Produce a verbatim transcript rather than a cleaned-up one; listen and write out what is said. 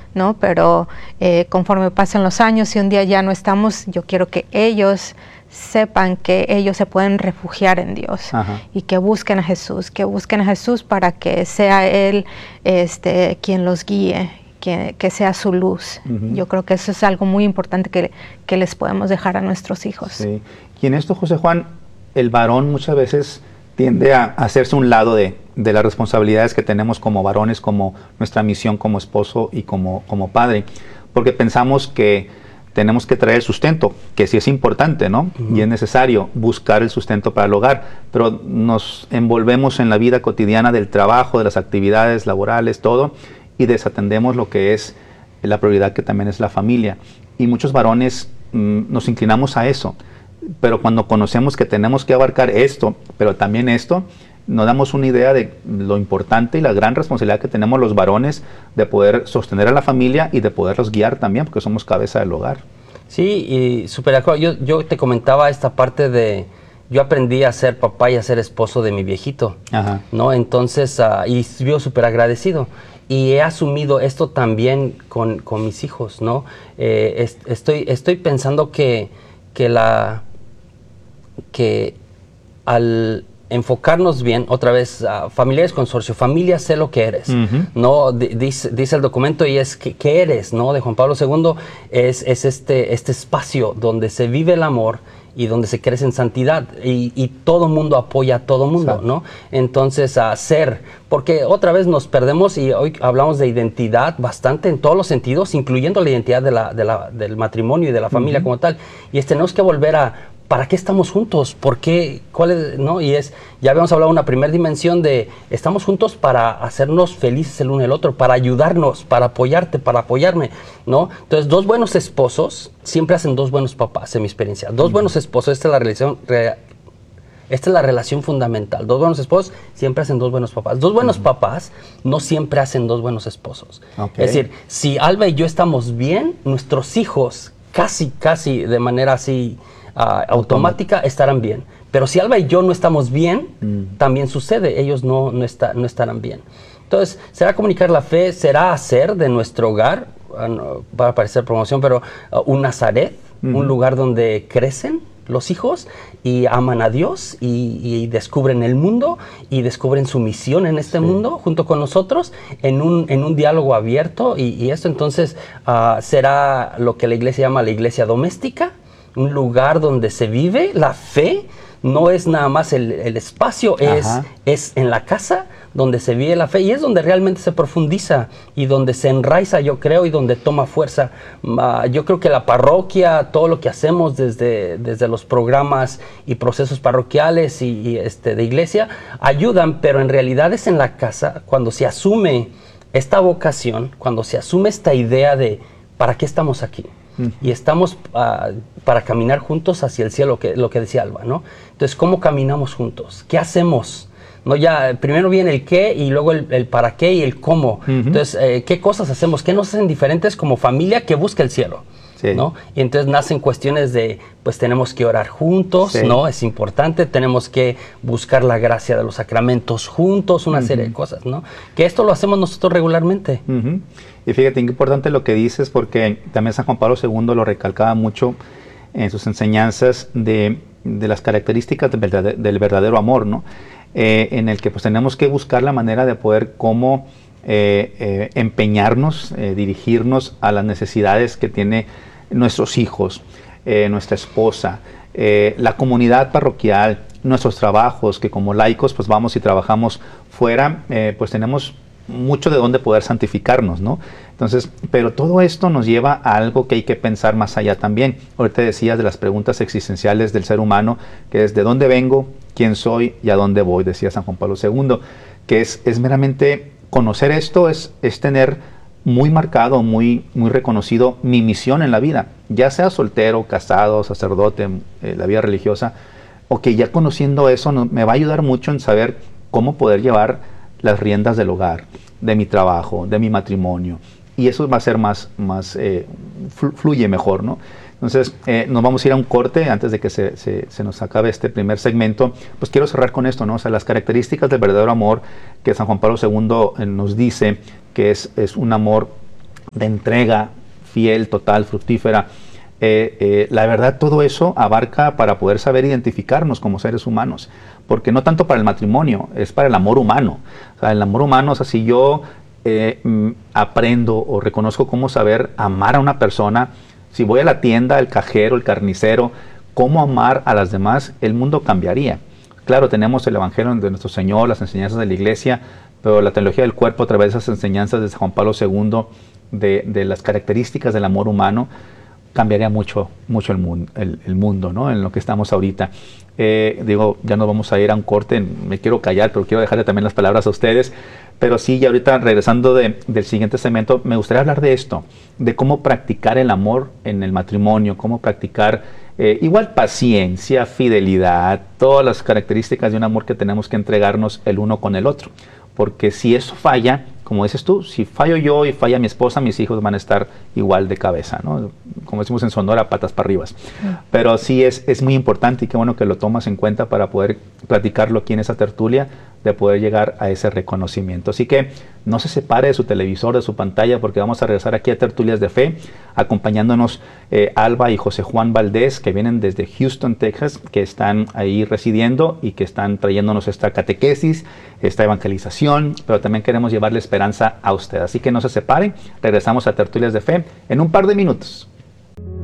¿no? Pero eh, conforme pasan los años y un día ya no estamos, yo quiero que ellos sepan que ellos se pueden refugiar en Dios. Ajá. Y que busquen a Jesús, que busquen a Jesús para que sea Él este, quien los guíe, que, que sea su luz. Uh-huh. Yo creo que eso es algo muy importante que, que les podemos dejar a nuestros hijos. Sí. Y en esto, José Juan, el varón muchas veces tiende a hacerse un lado de, de las responsabilidades que tenemos como varones, como nuestra misión como esposo y como, como padre, porque pensamos que tenemos que traer el sustento, que sí es importante, ¿no? Uh-huh. Y es necesario buscar el sustento para el hogar, pero nos envolvemos en la vida cotidiana del trabajo, de las actividades laborales, todo, y desatendemos lo que es la prioridad, que también es la familia. Y muchos varones mmm, nos inclinamos a eso, pero cuando conocemos que tenemos que abarcar esto, pero también esto, nos damos una idea de lo importante y la gran responsabilidad que tenemos los varones de poder sostener a la familia y de poderlos guiar también, porque somos cabeza del hogar. Sí, y súper de acuerdo. Yo, yo te comentaba esta parte de, yo aprendí a ser papá y a ser esposo de mi viejito, Ajá. ¿no? Entonces, uh, y vivo súper agradecido. Y he asumido esto también con, con mis hijos, ¿no? Eh, est estoy, estoy pensando que, que la, que al enfocarnos bien, otra vez, uh, familiares consorcio, familia, sé lo que eres, uh-huh. ¿no? D dice, dice el documento y es que, que eres, ¿no? De Juan Pablo segundo, es, es este, este espacio donde se vive el amor y donde se crece en santidad y, y todo mundo apoya a todo mundo, ¿no? Entonces, a uh, ser, porque otra vez nos perdemos y hoy hablamos de identidad bastante en todos los sentidos, incluyendo la identidad de la, de la, del matrimonio y de la familia uh-huh. como tal, y es, tenemos que volver a ¿para qué estamos juntos? ¿Por qué? ¿Cuál es? ¿No? Y es, ya habíamos hablado de una primera dimensión de, estamos juntos para hacernos felices el uno y el otro, para ayudarnos, para apoyarte, para apoyarme, ¿no? Entonces, dos buenos esposos siempre hacen dos buenos papás, en mi experiencia. Dos mm. buenos esposos, esta es la relación, re, esta es la relación fundamental. Dos buenos esposos siempre hacen dos buenos papás. Dos buenos mm. papás no siempre hacen dos buenos esposos. Okay. Es decir, si Alba y yo estamos bien, nuestros hijos casi, casi de manera así, Uh, automática estarán bien, pero si Alba y yo no estamos bien, mm. también sucede, ellos no, no, está, no estarán bien. Entonces, será comunicar la fe, será hacer de nuestro hogar, uh, no, va a parecer promoción, pero uh, un Nazaret, mm-hmm. un lugar donde crecen los hijos y aman a Dios y, y descubren el mundo y descubren su misión en este sí. mundo junto con nosotros en un, en un diálogo abierto y, y esto entonces uh, será lo que la iglesia llama la iglesia doméstica, un lugar donde se vive la fe, no es nada más el, el espacio, es, es en la casa donde se vive la fe y es donde realmente se profundiza y donde se enraiza, yo creo, y donde toma fuerza. Uh, yo creo que la parroquia, todo lo que hacemos desde, desde los programas y procesos parroquiales y, y este, de iglesia, ayudan, pero en realidad es en la casa cuando se asume esta vocación, cuando se asume esta idea de ¿para qué estamos aquí? Y estamos uh, para caminar juntos hacia el cielo, que, lo que decía Alba, ¿no? Entonces, ¿cómo caminamos juntos? ¿Qué hacemos? ¿No? Ya, primero viene el qué y luego el, el para qué y el cómo. Uh-huh. Entonces, eh, ¿qué cosas hacemos? ¿Qué nos hacen diferentes como familia que busca el cielo? Sí. ¿No? Y entonces nacen cuestiones de, pues tenemos que orar juntos, sí. ¿no? Es importante, tenemos que buscar la gracia de los sacramentos juntos, una uh-huh. serie de cosas, ¿no? Que esto lo hacemos nosotros regularmente. Uh-huh. Y fíjate, qué importante lo que dices, porque también San Juan Pablo segundo lo recalcaba mucho en sus enseñanzas de, de las características del verdadero, del verdadero amor, ¿no? Eh, en el que pues tenemos que buscar la manera de poder cómo eh, eh, empeñarnos, eh, dirigirnos a las necesidades que tiene nuestros hijos, eh, nuestra esposa, eh, la comunidad parroquial, nuestros trabajos, que como laicos pues vamos y trabajamos fuera, eh, pues tenemos mucho de dónde poder santificarnos, ¿no? Entonces, pero todo esto nos lleva a algo que hay que pensar más allá también. Ahorita decías de las preguntas existenciales del ser humano, que es ¿de dónde vengo? ¿Quién soy? ¿Y a dónde voy? Decía San Juan Pablo segundo, que es, es meramente conocer esto, es, es tener muy marcado, muy, muy reconocido mi misión en la vida, ya sea soltero, casado, sacerdote, eh, la vida religiosa, o que ya conociendo eso no, me va a ayudar mucho en saber cómo poder llevar las riendas del hogar, de mi trabajo, de mi matrimonio, y eso va a ser más, más eh, fluye mejor, ¿no? Entonces, eh, nos vamos a ir a un corte antes de que se, se, se nos acabe este primer segmento. Pues quiero cerrar con esto, ¿no? O sea, las características del verdadero amor que San Juan Pablo segundo eh, nos dice que es, es un amor de entrega fiel, total, fructífera. Eh, eh, la verdad, todo eso abarca para poder saber identificarnos como seres humanos, porque no tanto para el matrimonio, es para el amor humano. O sea, el amor humano, o sea, si yo eh, mm, aprendo o reconozco cómo saber amar a una persona, si voy a la tienda, el cajero, el carnicero, cómo amar a las demás, el mundo cambiaría. Claro, tenemos el Evangelio de nuestro Señor, las enseñanzas de la Iglesia, pero la teología del cuerpo, a través de esas enseñanzas de San Juan Pablo segundo, de, de las características del amor humano, cambiaría mucho, mucho el mundo, el, el mundo, ¿no? En lo que estamos ahorita. Eh, digo, ya nos vamos a ir a un corte, me quiero callar, pero quiero dejarle también las palabras a ustedes. Pero sí, ya ahorita regresando de, del siguiente segmento, me gustaría hablar de esto, de cómo practicar el amor en el matrimonio, cómo practicar eh, igual paciencia, fidelidad, todas las características de un amor que tenemos que entregarnos el uno con el otro. Porque si eso falla, como dices tú, si fallo yo y falla mi esposa, mis hijos van a estar igual de cabeza, ¿no? Como decimos en Sonora, patas para arriba. Pero sí es, es muy importante y qué bueno que lo tomas en cuenta para poder platicarlo aquí en esa tertulia, de poder llegar a ese reconocimiento. Así que no se separe de su televisor, de su pantalla, porque vamos a regresar aquí a Tertulias de Fe, acompañándonos eh, Alba y José Juan Valdés, que vienen desde Houston, Texas, que están ahí residiendo y que están trayéndonos esta catequesis, esta evangelización, pero también queremos llevarle esperanza a usted. Así que no se separe, regresamos a Tertulias de Fe en un par de minutos.